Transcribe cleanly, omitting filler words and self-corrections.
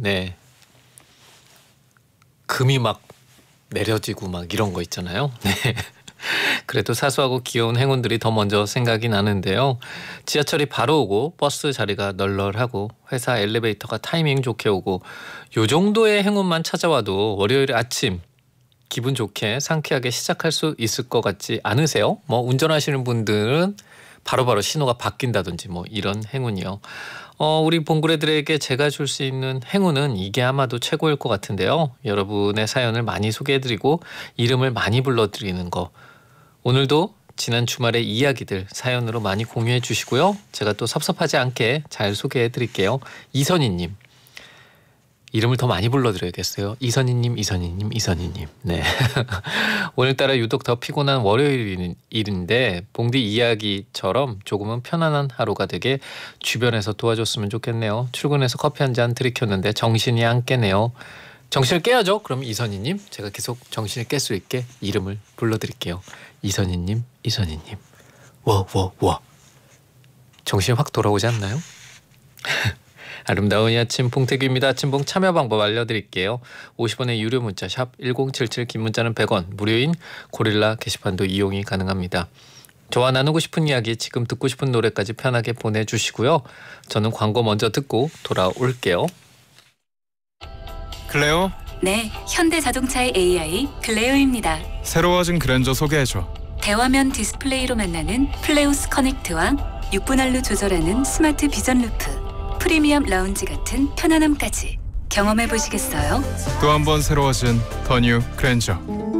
네. 금이 막 내려지고 막 이런 거 있잖아요. 네. 그래도 사소하고 귀여운 행운들이 더 먼저 생각이 나는데요. 지하철이 바로 오고 버스 자리가 널널하고 회사 엘리베이터가 타이밍 좋게 오고 요 정도의 행운만 찾아와도 월요일 아침 기분 좋게 상쾌하게 시작할 수 있을 것 같지 않으세요? 뭐 운전하시는 분들은 바로바로 신호가 바뀐다든지 뭐 이런 행운이요. 우리 봉구레들에게 제가 줄 수 있는 행운은 이게 아마도 최고일 것 같은데요. 여러분의 사연을 많이 소개해드리고 이름을 많이 불러드리는 거. 오늘도 지난 주말의 이야기들 사연으로 많이 공유해 주시고요. 제가 또 섭섭하지 않게 잘 소개해 드릴게요. 이선희님. 이름을 더 많이 불러드려야겠어요. 이선희님. 네. 오늘따라 유독 더 피곤한 월요일인데 봉디 이야기처럼 조금은 편안한 하루가 되게 주변에서 도와줬으면 좋겠네요. 출근해서 커피 한 잔 들이켰는데 정신이 안 깨네요. 정신을 깨야죠. 그럼 이선희님 제가 계속 정신을 깰 수 있게 이름을 불러드릴게요. 이선희님. 와. 정신이 확 돌아오지 않나요? 아름다운 이 아침 봉태규입니다. 아침봉 참여 방법 알려드릴게요. 50원의 유료 문자 샵 1077 긴 문자는 100원 무료인 고릴라 게시판도 이용이 가능합니다. 저와 나누고 싶은 이야기 지금 듣고 싶은 노래까지 편하게 보내주시고요. 저는 광고 먼저 듣고 돌아올게요. 클레오? 네, 현대자동차의 AI 클레오입니다. 새로워진 그랜저 소개해줘. 대화면 디스플레이로 만나는 플레우스 커넥트와 6분할로 조절하는 스마트 비전 루프, 프리미엄 라운지 같은 편안함까지 경험해 보시겠어요? 또 한 번 새로워진 더 뉴 그랜저.